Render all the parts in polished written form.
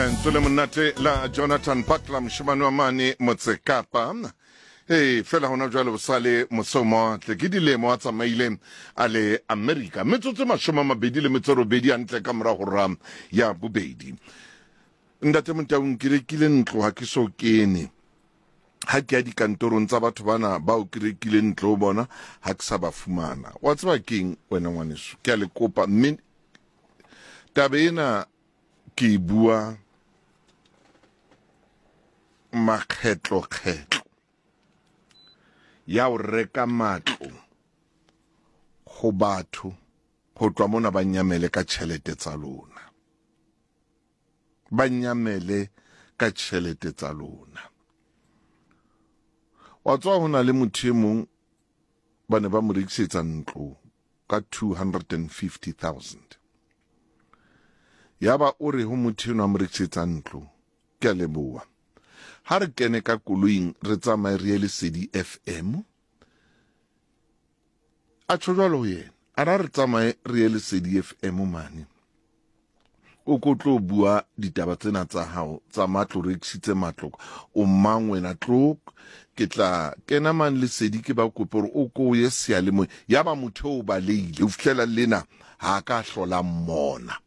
Lentswe monate la Jonathan Patla moshemane wa mane Motsekapa. Fela hona jwale bosale mosomo tle ke dilemo a tsamaile a le America. Metsotso mashome a mabedi le metso robedi a ntle ka mora hora ya bobedi. Ntate Motaung ke rekile ntlo ha ke so kene. Ha ke a dikantorong tsa batho bana ba o ke rekile ntlo bona ha ke sa ba fumana. Wa tseba keng wena ngwaneso ke a le kopa mme tabena ke bua makgetlo ya o reka matlo go batho go twa mona ba nyamele ka tšhelete tsa lona, ba nyamele ka tšhelete tsa lona. Wa tswa hona le motho e mong ba ne ba mo rekisetsa ntlo ka 250,000. Yaba o re ho motho eno a mo rekisetsa ntlo ke a leboa. Ha re kene ka koloing re tsamaye re ye Lesedi FM, a tjho jwalo ho yena a ra re tsamaye re ye Lesedi FM mane o ko tlo bua ditaba tsena tsa hao tsa matlo rekisitse matlo o mang wena tlo ke tla kena man Lesedi ke ba kopa hore o ko ye sealemoya. Yaba motho o ba leile o fihlela lena ha ka hlola mmona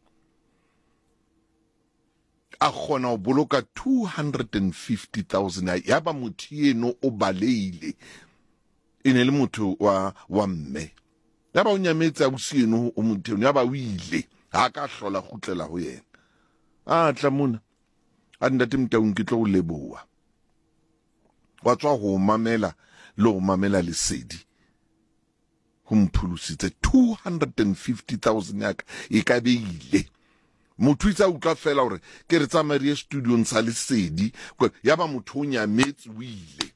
a kgona ho boloka 250,000. Yaba motho eno o baleile e ne le motho wa mme. Yaba o nyametse a busi eno o motho eno yaba o ile ha ka hlola gutlela ho yena. Tla mona a Ntate Motaung ke tlo o leboa. Wa tswa ho mamela le ho mamela Lesedi ho mphulusitse 250,000 yaka e ka beile. Motho itsa utlwa fela hore ke re tsamaye studiong sa Lesedi yaba motho o nyametse o ile.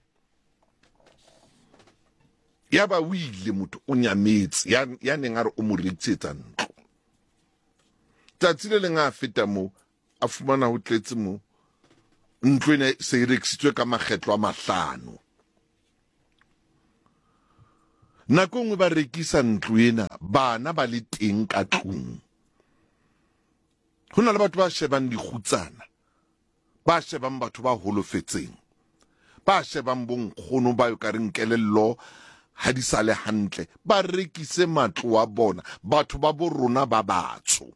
Yaba o ile motho o nyametse ya neng a re o mo rekisetsa ntlo. Tsatsi le leng a feta mo a fumana ho tletse mo ntlo ene se e rekisitswe ka makgetlo a 5. Nako nngwe ba rekisa ntlo ena bana ba le teng ka tlung. Ho na le batho ba shebang dikgutsana, ba shebang batho ba holofetseng, ba shebang bonkgono ba yo ka reng kelello ha di sa le hantle, ba rekise matlo a bona, batho ba bo rona ba batsho.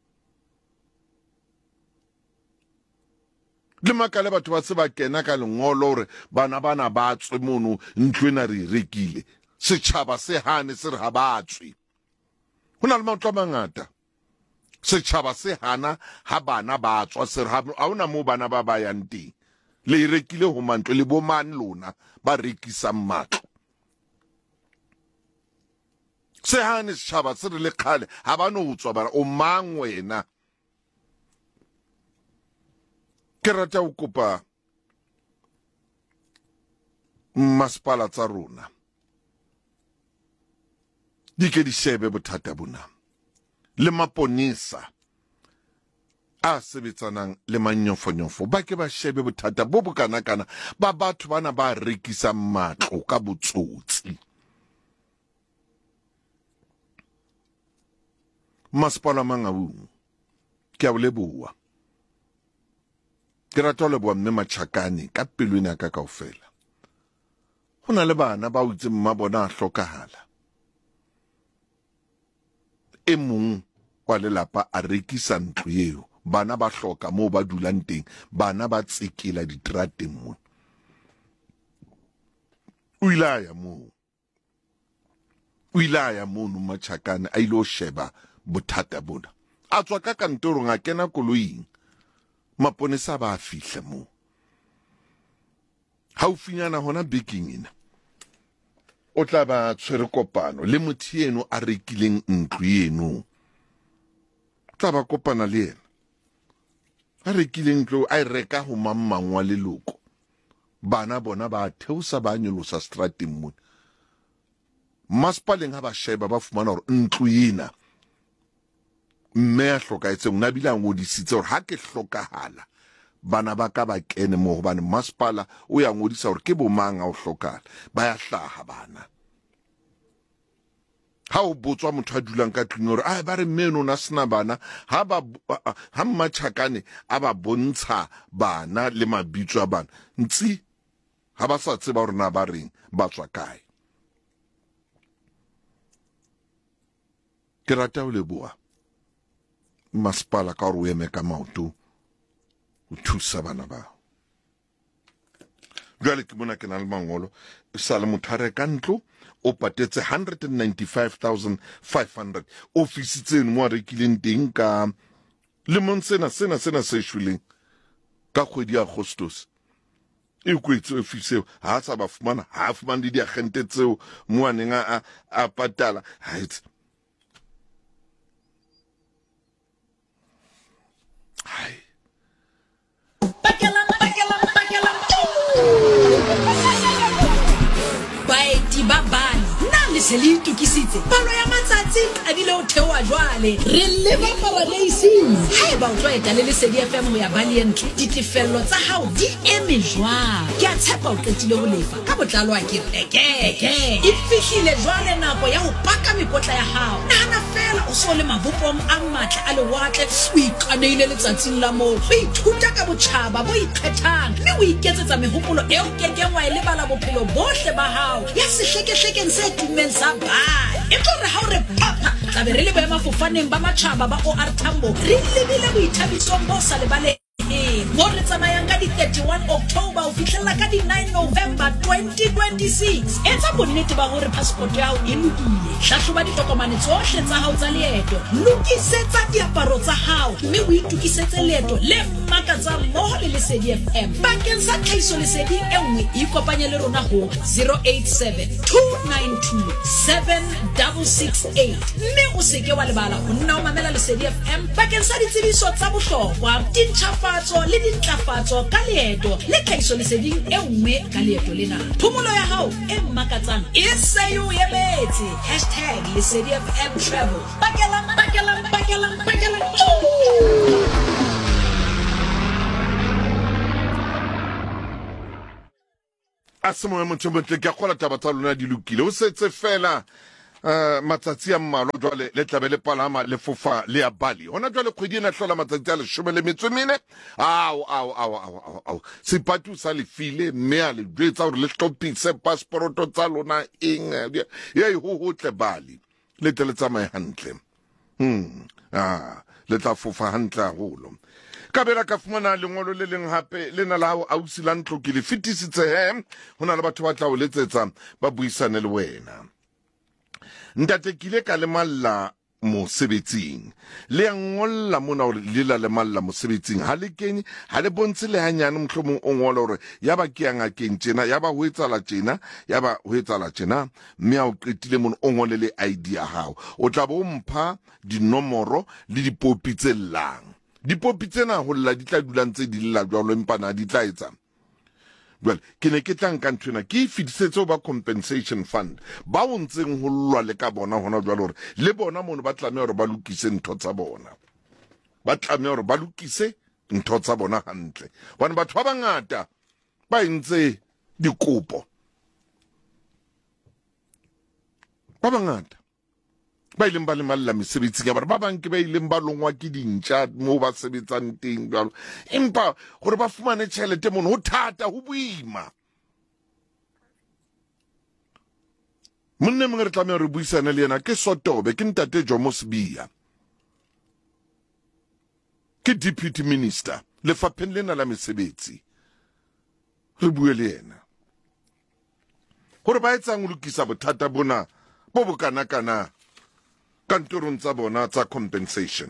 Le makale batho ba se ba kena ka lengolo hore bana ba tswe mono ntlo ena re rekile. Setjhaba se hane se re ha ba tswe. Ho na le matlo a mangata. Setjhaba se hana ha bana ba tswa se re ha ona mo bana ba ba yang teng. Le rekile ho mantlo le bo man lona ba rekisa matlo. Se hane setjhaba se re le khale ha ba no tswa ba o mang wena. Ke rata ho kopa masepala tsa rona di ke di shebe bothata bona, le maponesa a sebetsanang le manyofonyofo ba ke ba shebe bothata bo bokanakana ba batho bana ba rekisa matlo ka botsotsi. Masepala Mangaung ke a o leboa. Ke rata ho leboa mme Matjhakane ka pelo ena ka kaofela. Ho na le bana ba utse mma bona a hlokahala. E mong wa lelapa a rekisa ntlo eo, bana ba hloka moo ba dulang teng, bana ba tsekela diterateng mona. O ile a ya moo, o ile a ya mono Matjhakane a ile o sheba bothata bona. A tswa ka kantorong a kena koloing, maponesa ba a fihla moo. Haufinyana hona bekeng ena o tla ba tshwere kopano le motho eno a rekileng ntlo eno. O tla ba kopana le yena a rekileng ntlo a reka ho mammang wa leloko. Bana bona ba theosa ba nyolosa strateng mona. Masepaleng ha ba sheba ba fumana hore ntlo ena mme a hlokaetseng na bile a ngodisitse hore ha ke hlokahala bana ba ka ba kene mo hobane masepala o ya ngodisa hore ke bo mang a o hlokahala ba ya hlaha bana. ha o botswa motho a dulang ka tlung hore a ba re meno na sena bana ha mmatšhakane a ba bontsha bana le mabitso a bana ntsi ha ba sa tseba hore na ba reng ba tswa kae. Ke rata ho leboha masepala ka hore o eme ka maoto o thusa bana bao. Jwale ke mona ke na le mangolo sa le motho a reka ntlo o patetse 195,500 ofisi tseno mo a rekileng teng ka lemong sena se shweleng ka kgwedi ya Agostos. E kwetse ofisi eo ha sa ba fumana ha fumana le diagente tseo mo a neng a patala baeti ba bane nna le se le itukisitse palo ya matsatsi a bile o theoa jwale re leba paradising haeba o tlo eta le Lesedi FM ho ya Valiant ditefello tsa hao di eme jwang ke a tshepa o qetile ho lefa ka botlalo a ke e fihlile jwale nako ya ho paka mekotla ya hao nahana fela o so le mabopong a matle a lewatle o ikanehile letsatsing la moo o ithuta ka botjhaba bo ikgethang mme o iketsetsa mehopolo eo kekeng wa e lebala bophelo bohle ba hao ya sehlekehlekeng se tumeng sa bane e tlo re ha o re papa tla be re le boemafofaneng ba matjhaba ba OR Tambo re lebile boithabisong bo sa lebale mo re tsamayang ka di 31 October o fihlella ka di 9 November 2026 etsa bonnete ba hore passport ya hao e lokile hlahloba ditokomane tsohle tsa hao tsa leeto lokisetsa diaparo tsa hao mme o itukisetse leeto le makatsang mmoho le Lesedi FM bakeng sa tlhahiso leseding e nngwe ikopanye le rona ho 087 292 7668 mme o seke wa lebala ho nna o mamela Lesedi FM bakeng sa ditsebiso tsa bohlokwa dintjhafatso le dintlafatso ka leeto le tlhahiso leseding e nngwe ka leeto lena phomolo ya hao e makatsang e se yo yebetse #Lesedi FM travel bakela a se mo motho motle ke kgola taba tsa lona di lokile o setse fela matsatsi a mmalwa jwale le tlabe le palama le fofa le ya Bali hona jwale kgwedi ena hlola matsatsi a 14 sepatu sa le file mme a le jwetsa hore le hlophise passport tsa lona eng ya ho tle Bali le tle le tsamaye hantle le tla fofa hantle haholo ka bela ka fumana lengolo le leng hape le na la hao ausi la ntlo ke le fetisitse hona le batho ba tla o letsetsa ba buisane le wena ntate kile ka le malla mosebetsing le ngolla mona hore le la le malla mosebetsing ha le kenye ha le bontshe le hanyane mohlomong o ngola hore ya ba ke yang keng tjena ya ba ho etsala tjena ya ba ho etsala tjena mme o qetile mona o ngole le ID ya hao o tla bo mpha dinomoro le dipopi tse llang dipopi tsena ho lla di tla dulantse di lla jwalo empana di tla etsa well ke ne ke tlang ka ntwena ke fitisetso ba compensation fund ba o ntseng ho llwa le ka bona hona jwalo hore le bona mono ba tlameha hore ba lokise ntho tsa bona ba tlameha hore ba lokise ntho tsa bona hantle bona batho ba bangata ba entse dikopo ba bangata ba ileng ba le malla mesebetsi ya ba bang ke ba ileng ba longwa ke dintja mo ba sebetsang teng jwalo empa gore ba fumane tšhelete mono ho thata ho boima monne mongwe re tlameha re buisane le yena ke Sotobe ke ntate Jomo Sibiya ke deputy minister lefapheng lena la mesebetsi re bue le yena gore ba etsang ho lokisa bothata bona bo bokana-kana kantorong tsa bona tsa compensation.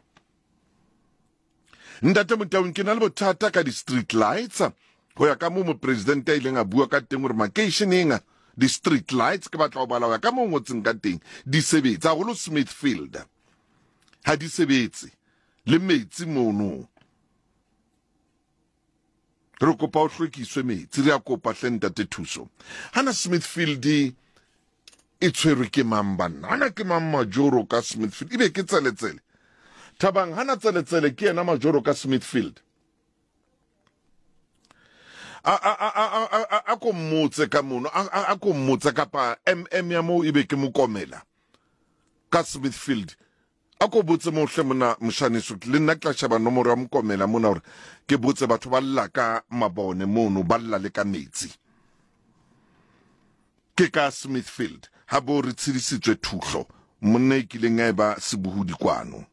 Ntate Motaung ke na le bothata ka di-street lights ho ya ka mo president a ileng a bua ka teng hore makeisheneng di-street lights ke batla ho bala ho ya ka mo ngotseng ka teng di sebetsa haholo Smithfield ha di sebetse le metsi mono re kopa o hlwekiswe metsi re a kopa hle ntate thuso hana Smithfield e tshwerwe ke mambana hana ke Majoro ka Smithfield ibe ke tseletsele Thabang hana tseletsele ke ena Majoro ka Smithfield a ko mmotse ka mono a ko mmotse kapa ya mo ibe ke mokomela ka Smithfield a ko botse mo hle mona moshaneso le nna tla shaba nomoro ya mokomela mona hore ke botse batho ba lla ka mabone mono ba lla le ka metsi ke ka Smithfield ha bo re tshidisitswe thuhlo monna ikileng a ba sebuhudi kwano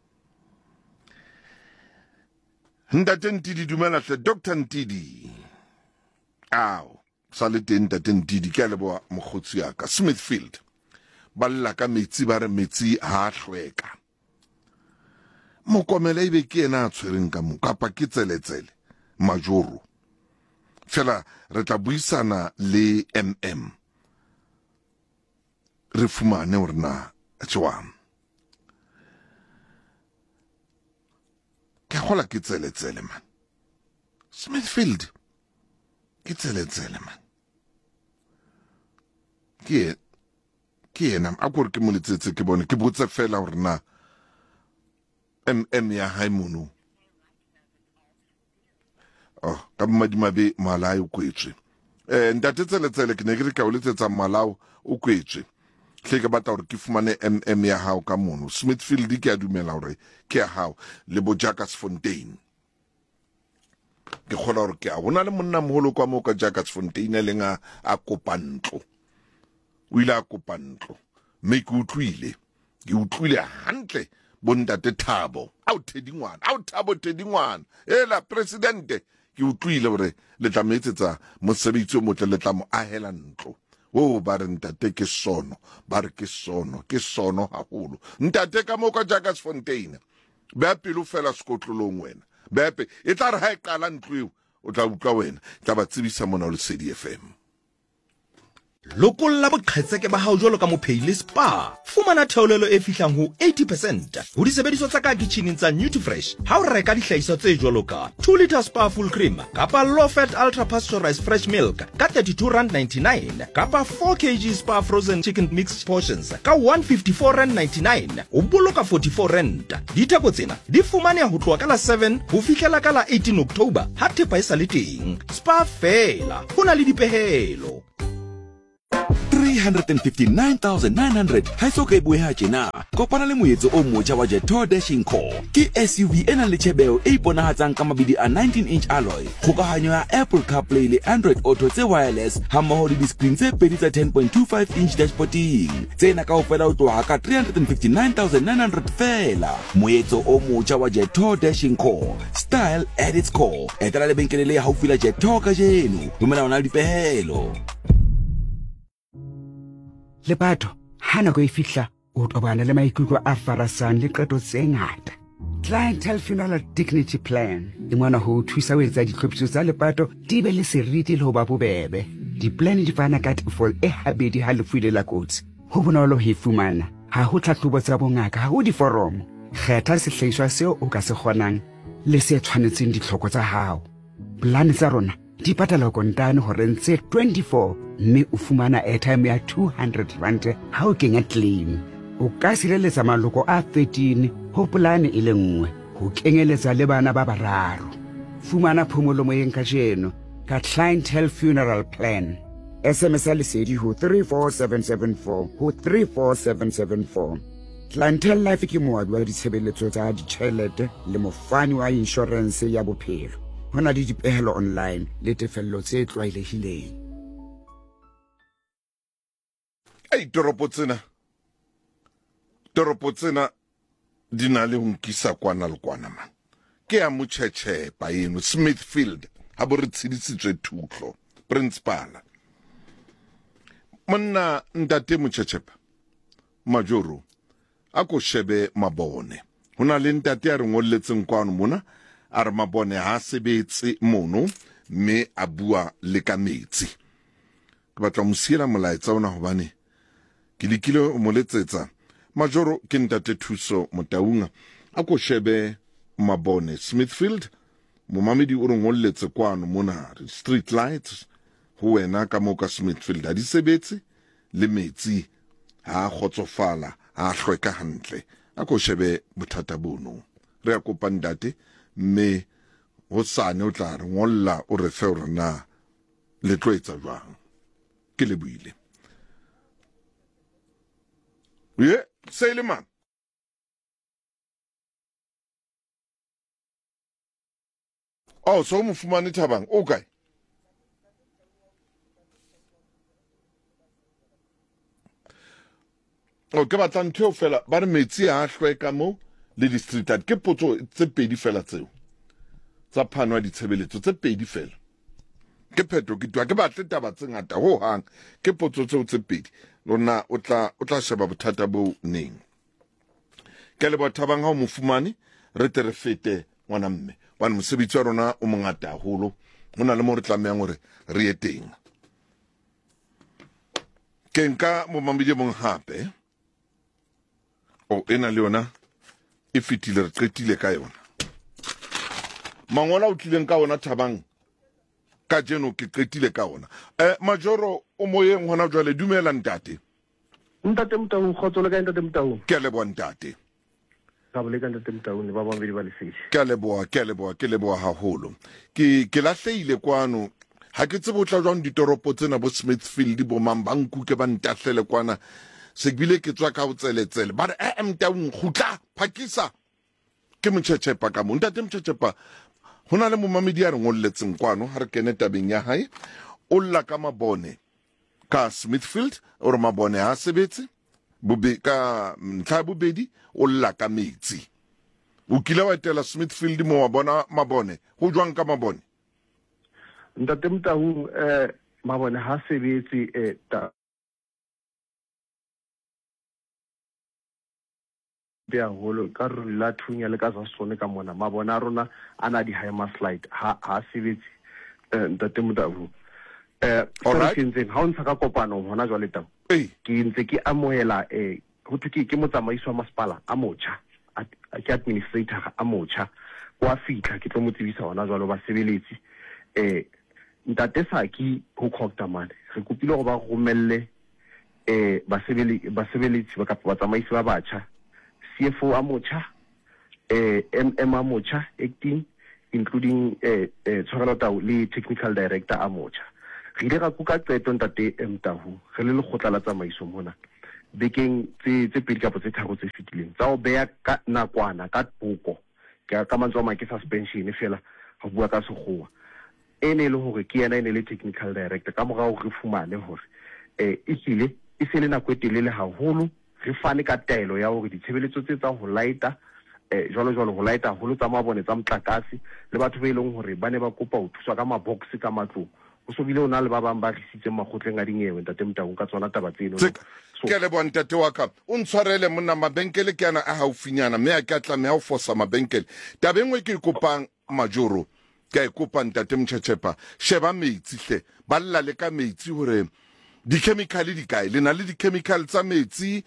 Ntate Ntidi dumela hle Dr Ntidi aw sale teng Ntate Ntidi ke a leboa mogotsi ya ka Smithfield ba lla ka metsi ba re metsi ha hlweka mokomela ibe ke ena a tshwereng ka mo kapa ke tseletsele majoro fela re tla buisana le MM re fumane hore na tswang ke gola ke tseletsele man Smithfield ke tseletsele man ke ena a gore ke moletsetse ke bone ke botse fela hore na MM ya haimono ka madimabe malao o kwetswe ntate tseletsele ke ne ke re ka o letsetsa malao o kwetswe hle ke batla hore ke fumane MM ya hao ka mono Smithfield ke a dumela hore ke ya hao le bo Jackarsfontein ke khola hore ke a bona le monna moholo kwa mo ka Jackarsfontein le nga a kopantlo o ile a kopantlo me ke utlwile hantle bontate Thabo au Thabo Tedingwana ela presidente ke utlwile hore le tla metsetsa mosebetsi o motle le tla mo ahela ntlo ba re ntate ke sono ba re ke sono haholo ntate ka mo ka Jackarsfontein ba pelo fela skotlolong wena bepe e tla re ha e qala ntlo o tla utlwa wena tla ba tsebisa mona le Sedi FM lokolla boqhetseke ba hao jwalo ka mophehile spa fumana theolelo e fihlang ho 80% ho disebediswa tsa ka kitcheneng tsa Nutrifresh ha o reka dihlahiswa tse jwalo ka 2 liter spa full cream kapa low fat ultra pasteurized fresh milk ka R32.99 kapa 4 kg spa frozen chicken mixed portions ka R154.99 o boloka R44 ditheko tsena di fumane ho tloha ka la 7 ho fihlela ka la 18 October ha thepa e sa le teng spa fela hona le dipehelo 359,900 ha iso ka bue ha tjena kopana le moetso o motjha wa Jetour Dashing Core ke SUV ena le tshebeo e iponahatsang ka mabidi a 19-inch alloy kgokahanyo ya Apple CarPlay le Android Auto tse wireless ha mmoho le di-screen tse pedi tsa 10.25-inch dashboarding tsena kaofela ho tloha ka 359,900 fela moetso o motjha wa Jetour Dashing Core style at its core etela lebenkele le haufi la Jetour kajeno romela ona le dipehelo le batho hana go ifihla o tobana le maikutlo a farasang le qeto tse ngata Clientele Funeral Dignity Plan ngwana ho thusa ho etsa ditlhophiso tsa lepato di be le seriti le ho ba bobebe di-plan di fana ka tefo e habedi ha lefuile la kotsi ho bonolo ho fumana ha ho tlhahlobo tsa bongaka ha ho diforomo kgetha sehlahiswa seo o ka se kgonang le se tshwanetseng ditlhoko tsa hao plan tsa rona di patala kontane hore ntse 24 mme o fumana airtime ya 200 rand ha o kenya claim o ka sireletsa maloko a 13 ho polane e le nngwe ho kenyeletsa le bana ba bararo fumana phomolo moyeng ka jeno ka Clientele Funeral Plan SMS lesedi ho 34774 ho 34774 Clientele Life ke moabi wa ditshebeletso tsa ditjhelete le mofani wa insurance ya bophelo hona le dipehelo online le tefello tse tlwaelehileng toropo tsena di na le ho nkisa kwana le kwana man ke ya motjhetjhe pa eno Smithfield ha bo re tshidisitswe thuhlo principal monna ntate motjhetjhe majoro a ko shebe mabone hona le ntate a re ngolletseng kwano mona a re mabone ha sebetse mono me a bua le ka metsi ke batla mo siela molaetsa ona hobane ke lekile mo letsetsa majoro ke ntate Thuso Motaunga a ko shebe mabone Smithfield momamedi o re ngolletse kwano mona street lights ho wena ka mo ka Smithfield a di sebetse le metsi ha khotsofala ha hlweka hantle a ko shebe bothata bono re a kopa ntate me ho sane o tla re ngolla o re fe hore na le tloetsa jwang ke le buile ye se le man oh so mo fumane Thabang okay ke batla ntho fela ba re metsi a hlweka mo le district at ke potso tse pedi fela tseo tsa phanwa ditshebeletso tse pedi fela ke phetho ke twa ke batle taba tse ngata ho hang ke potso tseo tse pedi lona o tla sheba bothata bo neng ke le Thabang ha o mo fumane re tere fete ngwana mme bana mosebetsi wa rona o mongata haholo hona le mo re tlamehang hore re ye teng ke nka mo mamedi mong hape o ena le yona e fitile re qetile ka yona mangola o tlileng ka ona Thabang ka jeno ke qetile ka ona majoro o moyeng hona jwale dumela ntate Motau khotsole ka ntate Motau ke le bontate ka bole ka ntate Motau ne ba bambedi ba lefishe ke leboa haholo ke lahleile kwano ha ke tsebe o tla jwang ditoropo tsena bo Smithfield bo Mambanku ke ba ntahlele kwana se bile ke tswa ka botseletsele ba re Motau khutla phakisa ke motšhetšhepa ka mo ntate motšhetšhepa hona le momamedi a re ngolletseng kwano ha re kene tabeng ya hae o lla ka mabone ka Smithfield o re mabone ha sebetse ka ntlha bobedi o lla ka metsi o kile wa etela Smithfield mo wa bona mabone go jwang ka mabone ntate Motau mabone ha sebetse ta bia holo ka rula thunya le ka sa sone ka mona mabona rona ana di high slide ha sebetse ntate Motau alright ha o ntsha ka kopano hona jwa le tao ke ntse ke amohela ho thuke ke motsamaiso wa masepala a motjha ke administrator a motjha wa fitla ke tlo motsibisa hona jwa lo ba sebeletsi ntate Saki ho khokta mane re kopile go ba romelle basebeletsi ba ka batsamaisi ba batjha CFO a motjha MM a motjha acting including tshwarelo tau le technical director a motjha re ile ga kuka qeto ntate Mtahu re le lekgotla la tsamaiso mona bekeng tse pedi kapo tse tharo tse fitileng tsa o beya ka nakwana ka boko ka mantswe a ke suspension fela go bua ka segowa ene le hore ke yena ene le technical director ka morao re fumane hore e sele na kwetelele haholo re fane ka taelo ya hore ditshebeletso tse tsa ho laita jwalo ho laita holo tsa mabone tsa motlakase le batho ba ileng hore ba ne ba kopa ho thuswa ka mabox ka matlong o so bile ona le ba bang ba risitse makgotleng a dinyewe ntate Mtaung ka tsona taba tseno ke le bontate wa ka o ntshwarele monna mabenkele ke ana a haufinyana mme a ka tlameha ho fosa mabenkele tabengwe ke kopang majoro ke a kopa ntate Motšhetšhepa sheba metsi hle ba lla le ka metsi hore di-chemical di kae le na le di-chemical tsa metsi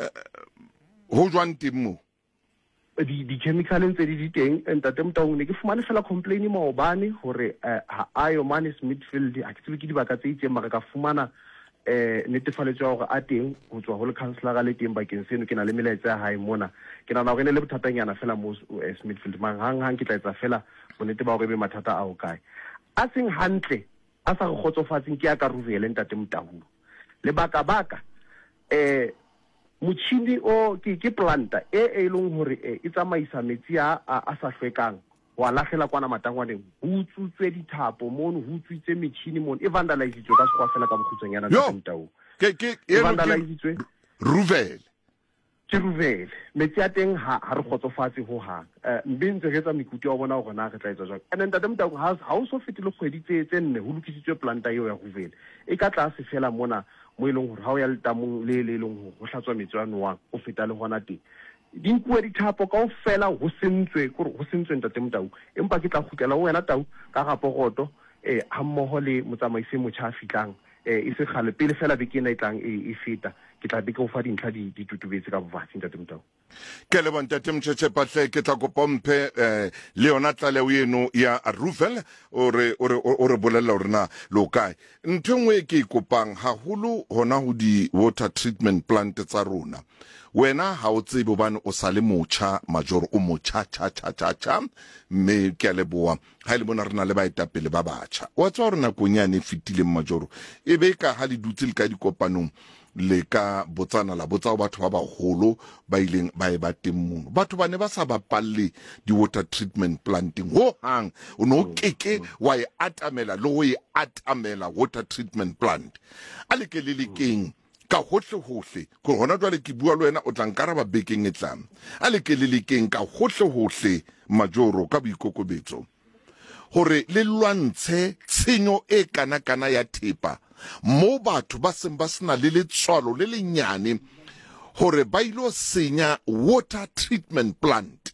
ho jwang teng mo di-chemical ntse di teng ntate Mtaung ne ke fumane fela complain maobane hore ayo mane Smithfield a ke tsebe ke dibaka tse itseng mara ka fumana netefaletso ya hore a teng ho tswa ho le councilor le teng bakeng seno ke na le melaetsa ya hae mona ke na hore ne le bothatanyana fela mo Smithfield mang hang ke tla etsa fela bonnete ba hore be mathata a o kae a seng hantle a sa re khotsofatseng ke ya ka Ruvele ntate Mtaung le baka motšhini o ke planta e leng hore e tsamaisa metsi a sa hlwekang wa lahlela kwana matangwaneng ho tsutswe dithapo mono ho tsuitse metšhini mono e vandalizitswe ka sekgwa fela ka bokhutsong yana ntate Mtaung ke vandalizitswe Ruvele metsi a teng ha re khotsofatse ho hang mbe ntse re tsa mekutu wa bona hore na re tla etsa jwang and ntate Mtaung ha o so fetile kgwedi tse nne ho lokisitswe planta eo ya Ruvele e ka tla se fela mona mo ileng hore ha o ya letamong le leng ho hlatswa metsi a nowang o feta le hona teng di nkuwe dithapo ka o fela ho sentswe ntate Mtaung empa ke tla khutlela ho wena tau ka raporoto ha mmoho le motsamaisi motjha a fitlang e se khale pele fela bekena itlang e feta ke tla be ke o fa dintlha di tutubetse ka bovatsi ntate Mtaung ke le bontate Motšhetšhepa hle ke tla kopa mphe le yona tlaleo eno ya Ruvele o re bolella hore na lo kae ntho nngwe ke kopang haholo hona ho di water treatment plant tsa rona wena ha o tsebe bobane o sa le motjha majoro o motjha cha mme ke a leboa ha ile bona rena le baetapele ba batjha wa tswa rena konyane fitile majoro e be ka ha le dutse le ka dikopanong le ka botsana la botsa batho ba baholo ba ileng ba e ba teng mono batho ba ne ba sa bapalle di water treatment planting ho hang o no keke wa e atamela lo e atamela water treatment plant ale ke le lekeng ka hohle ko hona jwale ke bua le wena o tlankara ba bekeng e tlang ale ke le lekeng ka hohle majoro ka boikokobetso hore le lwantshe tshenyo e kana ya thepa mo batho ba seng ba sena le letswalo le lenyane hore ba ilo senya water treatment plant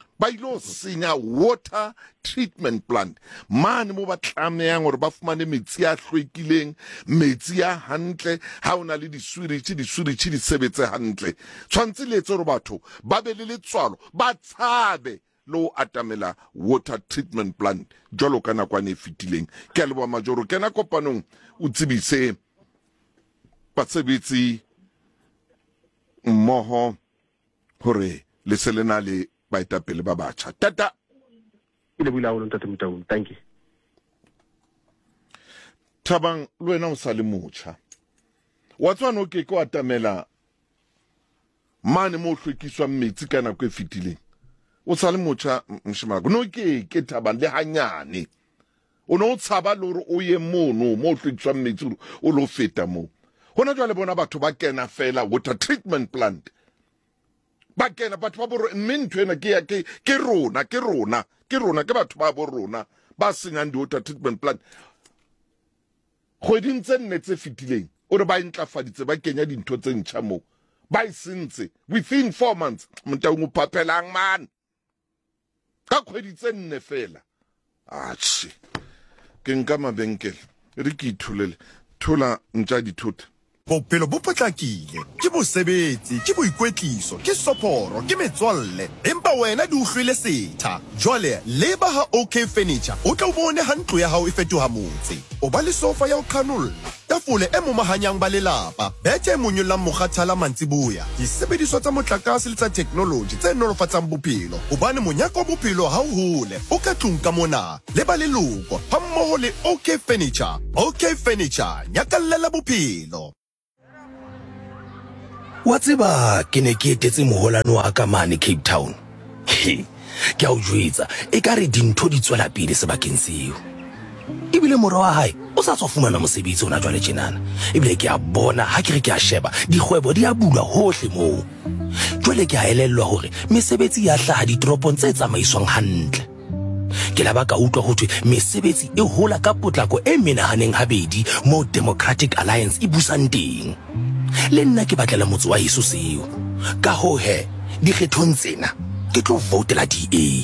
mane mo ba tlamehang hore ba fumane metsi a hlwekileng metsi a hantle ha ona le diswirichi di sebetse hantle tshwantse le etse hore batho ba be le letswalo ba tshabe lo atamela water treatment plant jolo kana kwane fitileng ke a leboa majoro kena kopanong o tsebise batsebetsi mmoho hore le selena le baetapele ba batjha tata ile bula o ntate Motaung thank you Thabang le wena o sa le motjha wa tswana o ke ko atamela mane mo hlwekiswa metsi kana kwe fitileng o sa le motjha mshimaka no ke Thabang le hanyane o no tshaba lore o ye mono mo hlwekiswa metsi o lo feta mo hona jwale bona batho ba kena fela water treatment plant ba kena batho ba bo ntwe ena ke rona ke batho ba bo rona ba senyang di water treatment plant kgweding tse nne tse fitileng o re ba intlafaditse ba kenya dintho tse ntjha mo ba isentse within 4 months Motaung o papelang man ka kgwedi tse nne fela atshi ke nka mabenkele re ke ithulele thola ntja dithuta bophelo bo potlakile ke bosebetsi ke boikwetliso ke soporo ke metswalle empa wena di uhlwile setha jwale leba ha OK Furniture o tla bone ha ntlo ya hao e fetoha motse o ba le sofa ya o qhanolla tafole e momahanyang ba lelapa bethe e monyollang mokgathala mantsiboya disebediswa tsa motlakase le tsa technology tse nolofatsang bophelo hobane monyako wa bophelo ha o hole o ka tlung ka mona le ba leloko ha mmoho le OK Furniture nyakallela bophelo. Wa tseba ke ne ke etetse moholano wa ka mane Cape Town ke a o jwetsa e ka re dintho di tswela pele sebakeng seo ebile mora wa hae o sa tswa fumana mosebetsi ona jwale tjenana ebile ke a bona ha ke re ke a sheba dikgwebo di a bula hohle moo jwale ke a elellwa hore mesebetsi ya hlaha ditoropong tse tsamaiswang hantle ke la ba ka utlwa hothwe mesebetsi e hola ka potlako e menahaneng habedi mo Democratic Alliance e busang teng le nna ke batlela motse wa Yesu seo ka ho he dikgethong tsena ke tlo votela DA.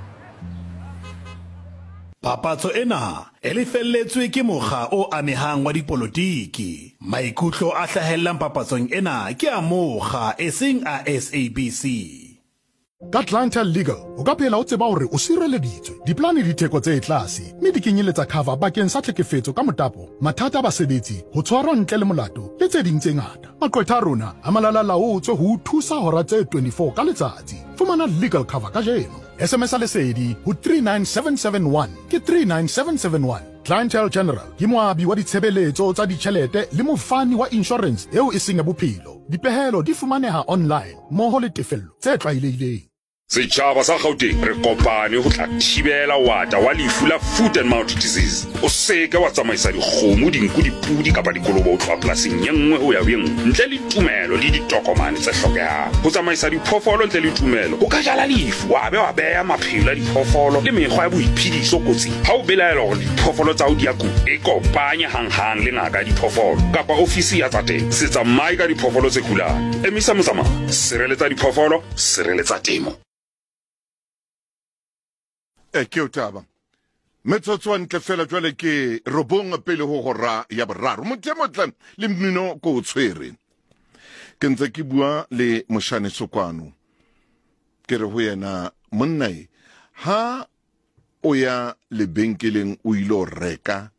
Papatso ena e lefelletswe ke mokga o amehang wa dipolotiki. Maikutlo a hlahellang papatsong ena ke a mokga eseng a SABC. Ka Clientele Legal o ka phela o tseba hore o sireleditswe diplane ditheko tse tlase mme di kenyeletsa cover bakeng sa tlhekefetso ka motapo mathata a basebetsi ho tshwarwa ntle le molato le tse ding tse ngata maqwetha a rona a malala-laotswe ho thusa hora tse 24 ka letsatsi fumana legal cover ka jeno SMS a lesedi ho 39771 ke 39771 Clientele General ke moabi wa ditshebeletso tsa ditjhelete le mofani wa insurance eo e seng ya bophelo dipehelo di fumaneha online moho le tefello tse tlwaelehileng. Setjhaba sa Gauteng re kopane ho tla thibela wata wa lefu la foot and mouth disease o seka wa tsamaisa dikgomo dinku dipudi kapa dikolobo ho tloha polasing ye nngwe ho ya ho e nngwe ntle le tumelo le ditokomane tse hlokehang ho tsamaisa diphoofolo ntle le tumelo ho ka jala lefu wa be wa beha maphelo a diphoofolo le mekgwa ya boiphediso kotsing ha o belaela hore diphoofolo tsa hao di a kula e kopanye hanghang le ngaka ya diphoofolo kapa ofisi ya tsa temo se tsamaye ka diphoofolo tse kulang emisa motsamao sireletsa diphoofolo sireletsa temo. Ke o Taba metsotso ntle fela jwale ke robong pele ho hora ya boraro motho motle le mmino ko o tshwere ke ntse ke bua le Moshane Sokwano ke re ho yena monnae ha o ya le benkeleng o ilo reka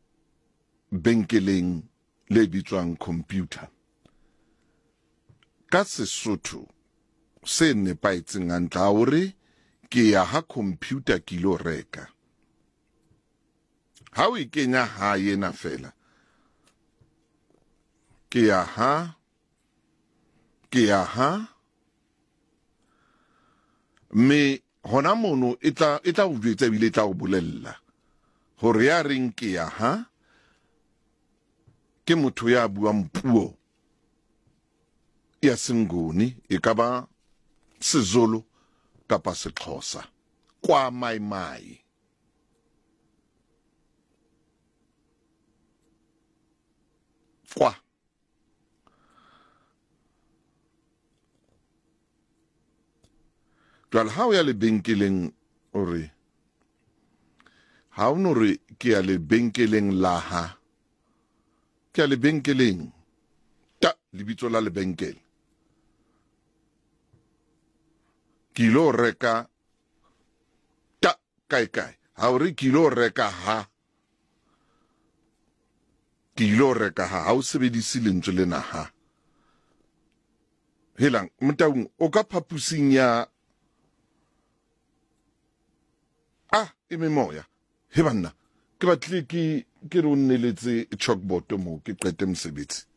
benkeleng le bitswang computer ka Sesotho se nepaetseng hantle hore ke ya ha computer ke lo reka ha o ikenya ha yena fela ke ya ha me hona mono e tla o jwetsa bile tla o bolella hore ya reng ke ya ha ke motho ya buang puo ya Senguni e ka ba Sezulu kapa Sexhosa kwa mai kwa jwale ha o ya lebenkeleng ore ha o no re ke ya lebenkeleng la ha ke ya lebenkeleng ta lebitso la lebenkele kilo reka ta kai ha o re kilo reka ha ha o sebedise lentswe lena ha helang mtaung o ka phapusing ya e memoya he banna ke batle ke re o nneletse chalkboard mo ke qete mosebetsi